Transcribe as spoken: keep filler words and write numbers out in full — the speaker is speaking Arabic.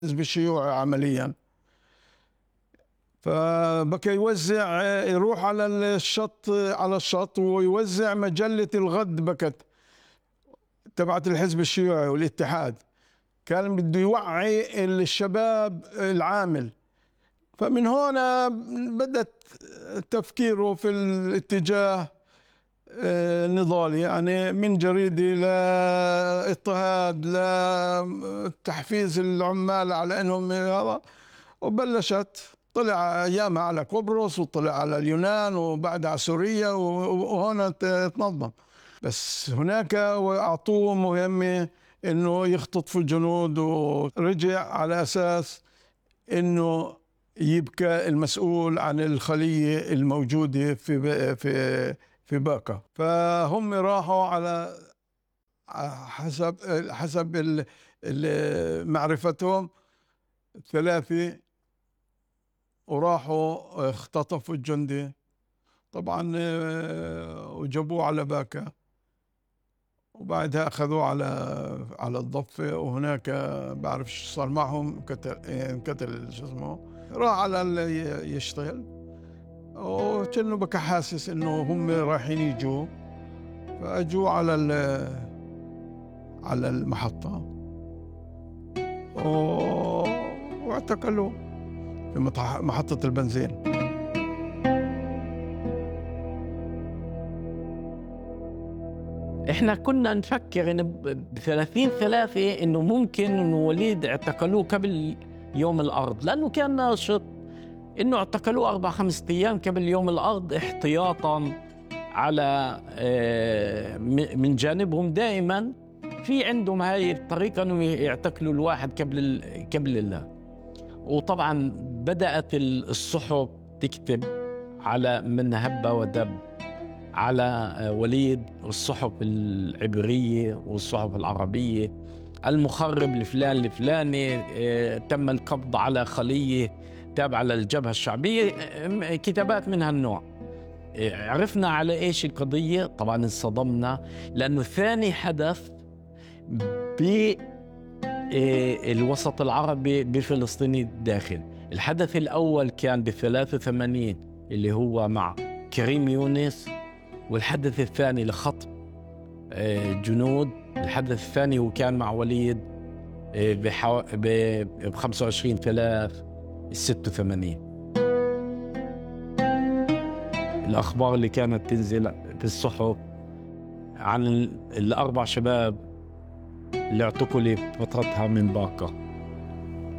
الحزب الشيوعي عمليا. فبكى يوزع، يروح على الشط على الشط ويوزع مجلة الغد بكت تبعت الحزب الشيوعي والاتحاد. كان بده يوعي الشباب العامل. فمن هنا بدأت تفكيره في الاتجاه النضالي، يعني من جريدة لاضطهاد لتحفيز العمال على انهم هذا. وبلشت طلع ايامها على قبرص وطلع على اليونان وبعد على سوريا وهنا تنظم. بس هناك اعطوه مهمة انه يختطف الجنود، ورجع على اساس انه يبقى المسؤول عن الخلية الموجودة في في في باكا. فهم راحوا على حسب حسب معرفتهم ثلاثة، وراحوا اختطفوا الجندي طبعا وجابوه على باكا، وبعدها اخذوه على على الضفة. وهناك بعرف شو صار معهم، قتل قتل شو اسمه، راح على يشتغل، وكأنه بكى حاسس انه هم رايحين يجوا، فاجوا على على المحطة واعتقلوه في محطة البنزين. احنا كنا نفكر ان بثلاثين ثلاثة انه ممكن انه وليد اعتقلوه قبل يوم الارض، لانه كان ناشط، انه اعتقلوه اربع خمسة ايام قبل يوم الارض احتياطا على من جانبهم. دائما في عندهم هاي الطريقة انه يعتقلوا الواحد قبل قبل الله. وطبعا بدأت الصحف تكتب على من هب ودب على وليد، والصحف العبرية والصحف العربية، المخرب الفلان الفلاني، تم القبض على خلية تابعة للجبهة الشعبية، كتابات من هالنوع. عرفنا على ايش القضية، طبعا انصدمنا، لأنه ثاني حدث بالوسط العربي بفلسطين الداخل. الحدث الأول كان بثلاثة وثمانين اللي هو مع كريم يونس، والحدث الثاني لخطف جنود، الحدث الثاني هو كان مع وليد ب خمسة وعشرين ثلاثة ستة وثمانين. الأخبار اللي كانت تنزل في الصحف عن الأربع شباب اللي اعتقلوا فترتها من باكا.